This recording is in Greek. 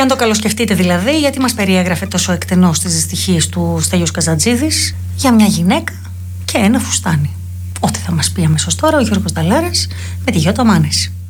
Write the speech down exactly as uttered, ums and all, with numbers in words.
Και αν το καλοσκεφτείτε δηλαδή, γιατί μας περιέγραφε τόσο εκτενώς τις δυστυχίες του Στέλιος Καζαντζίδης για μια γυναίκα και ένα φουστάνι. Ό,τι θα μας πει αμέσως τώρα ο Γιώργος Νταλάρας με τη Γιώτα Μάνεση.